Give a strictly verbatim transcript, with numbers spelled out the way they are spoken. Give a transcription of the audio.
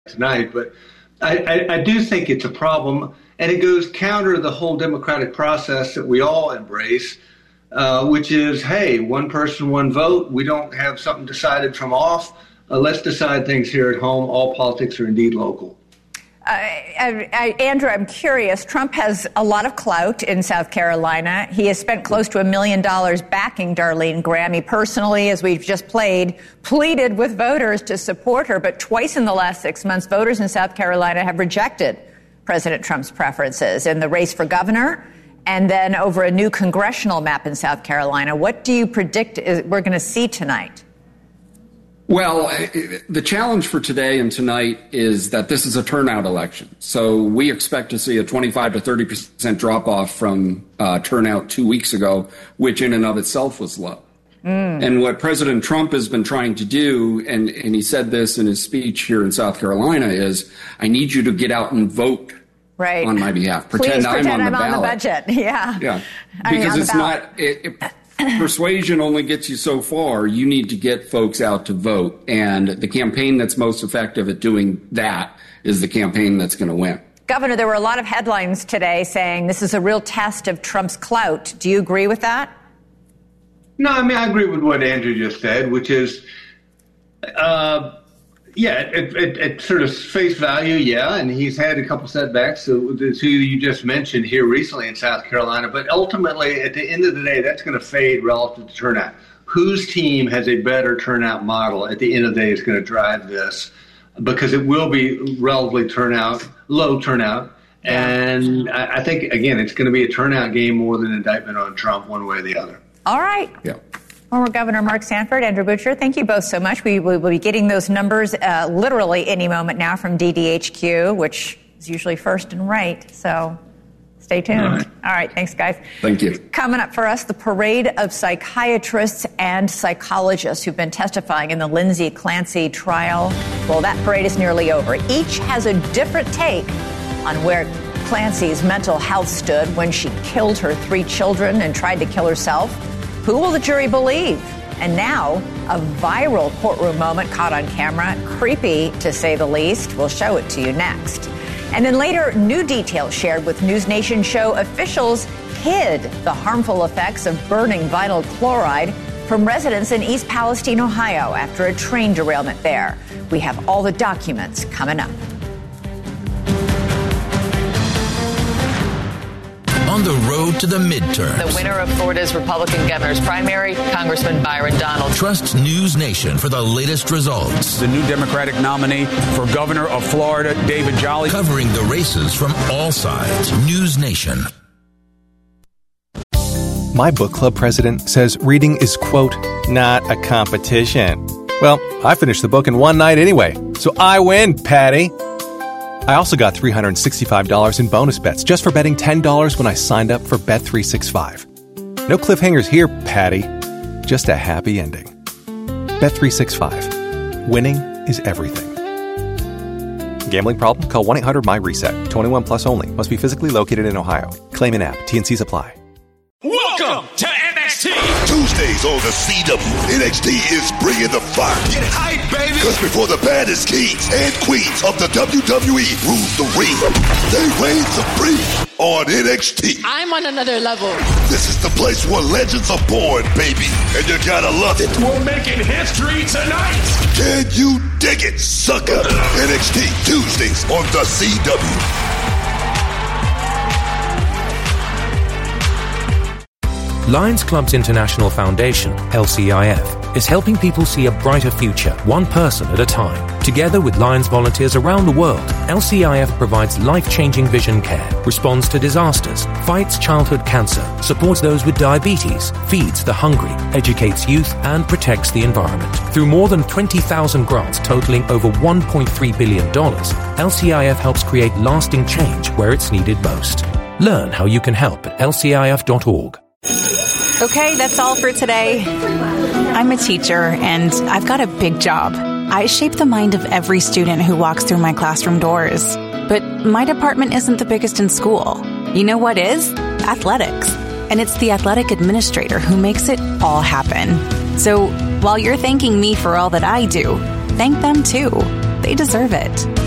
tonight, but I, I, I do think it's a problem, and it goes counter to the whole democratic process that we all embrace, uh, which is, hey, one person, one vote. We don't have something decided from off. Uh, let's decide things here at home. All politics are indeed local. Uh, I, I, Andrew, I'm curious. Trump has a lot of clout in South Carolina. He has spent close to a million dollars backing Darlene Graham. He personally, as we've just played, pleaded with voters to support her. But twice in the last six months, voters in South Carolina have rejected President Trump's preferences in the race for governor and then over a new congressional map in South Carolina. What do you predict is, we're going to see tonight? Well, the challenge for today and tonight is that this is a turnout election. So we expect to see a twenty-five to thirty percent drop off from uh, turnout two weeks ago, which in and of itself was low. Mm. And what President Trump has been trying to do, and, and he said this in his speech here in South Carolina, is I need you to get out and vote right. on my behalf. Pretend Please I'm pretend on I'm the ballot. on the budget. Yeah. Yeah. I mean, because it's ballot. not... It, it, persuasion only gets you so far. You need to get folks out to vote. And the campaign that's most effective at doing that is the campaign that's going to win. Governor, there were a lot of headlines today saying this is a real test of Trump's clout. Do you agree with that? No, I mean, I agree with what Andrew just said, which is, uh, yeah, at, at, at sort of face value, yeah, and he's had a couple setbacks, so who you just mentioned here recently in South Carolina, but ultimately, at the end of the day, that's going to fade relative to turnout. Whose team has a better turnout model at the end of the day is going to drive this, because it will be relatively turnout, low turnout, and I, I think, again, it's going to be a turnout game more than an indictment on Trump one way or the other. All right. Yeah. Former Governor Mark Sanford, Andrew Butcher, thank you both so much. We will be getting those numbers uh, literally any moment now from D D H Q, which is usually first and right. So stay tuned. All right. All right. Thanks, guys. Thank you. Coming up for us, the parade of psychiatrists and psychologists who've been testifying in the Lindsay Clancy trial. Well, that parade is nearly over. Each has a different take on where Clancy's mental health stood when she killed her three children and tried to kill herself. Who will the jury believe? And now, a viral courtroom moment caught on camera. Creepy, to say the least. We'll show it to you next. And then later, new details shared with News Nation show officials hid the harmful effects of burning vinyl chloride from residents in East Palestine, Ohio, after a train derailment there. We have all the documents coming up. On the road to the midterms. The winner of Florida's Republican governor's primary, Congressman Byron Donalds. Trust News Nation for the latest results. The new Democratic nominee for governor of Florida, David Jolly. Covering the races from all sides. News Nation. My book club president says reading is, quote, not a competition. Well, I finished the book in one night anyway, so I win, Patty. I also got three hundred sixty-five dollars in bonus bets just for betting ten dollars when I signed up for Bet three sixty-five. No cliffhangers here, Patty. Just a happy ending. Bet three sixty-five. Winning is everything. Gambling problem? Call one eight hundred M Y reset. twenty-one plus only. Must be physically located in Ohio. Claim in app. T N Cs apply. Welcome to N X T. Tuesdays on the C W. N X T is bringing the fire. Get hype, baby. Because before the baddest kings and queens of the W W E rule the ring, they reign supreme on N X T. I'm on another level. This is the place where legends are born, baby. And you gotta love it. We're making history tonight. Can you dig it, sucker? N X T Tuesdays on the C W. Lions Clubs International Foundation, L C I F, is helping people see a brighter future, one person at a time. Together with Lions volunteers around the world, L C I F provides life-changing vision care, responds to disasters, fights childhood cancer, supports those with diabetes, feeds the hungry, educates youth, and protects the environment. Through more than twenty thousand grants totaling over one point three billion dollars, L C I F helps create lasting change where it's needed most. Learn how you can help at L C I F dot org. Okay, that's all for today. I'm a teacher, and I've got a big job. I shape the mind of every student who walks through my classroom doors. But my department isn't the biggest in school. You know what is? Athletics. And it's the athletic administrator who makes it all happen. So while you're thanking me for all that I do, thank them too. They deserve it.